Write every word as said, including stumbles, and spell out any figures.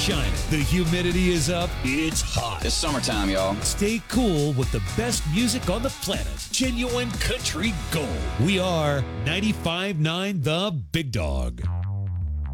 shining. The humidity is up. It's hot. It's summertime, y'all. Stay cool with the best music on the planet. Genuine country gold. We are ninety-five point nine The Big Dog.